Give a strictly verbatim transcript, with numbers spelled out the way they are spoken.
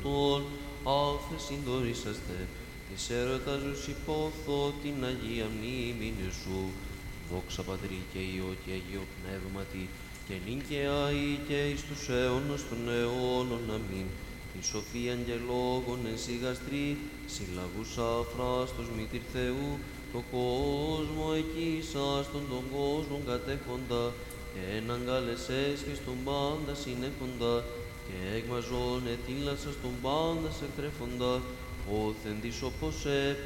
αυτόν, άφε συντορίσαστε, της έρωτας ζους υπόθω την Αγία μνήμην σου. Δόξα Πατρί και Υιό και Αγίο Πνεύματι, και νυν και αεί και εις τους αιώνας των αιώνων. Αμήν. Η σοφία αγγελόγων εν σοι γαστρή, συλλαβούσα φράστος μήτηρ Θεού, το κόσμο εκείσας τον τον κόσμο κατέχοντα, και έναν καλεσές και στον πάντα συνέχοντα, και έγμαζον ετήλασας τον πάντα σε εκτρέφοντα, όθεν της όπως